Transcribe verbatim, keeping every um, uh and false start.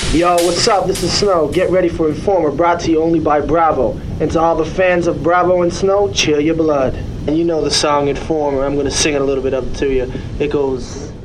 Yo, what's up? This is Snow. Get ready for Informer, brought to you only by Bravo. And to all the fans of Bravo and Snow, chill your blood. And you know the song Informer. I'm going to sing it a little bit of it to you. It goes...